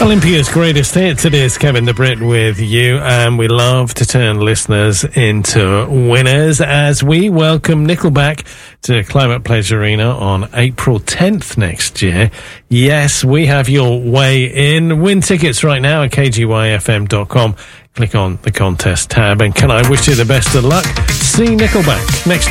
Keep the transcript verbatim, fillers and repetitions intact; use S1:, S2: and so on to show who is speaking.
S1: Olympia's greatest hits. It is Kevin the Brit with you, and we love to turn listeners into winners as we welcome Nickelback to Climate Pledge Arena on April tenth next year. Yes, we have your way in. Win tickets right now at k g y f m dot com. Click on the contest tab, and can I wish you the best of luck? See Nickelback next